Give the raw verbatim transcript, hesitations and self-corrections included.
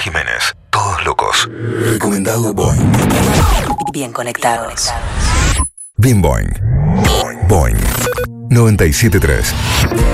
Jiménez. Todos locos. Recomendado Boing. Bien conectados. Bien Boing. Boing. noventa y siete punto tres.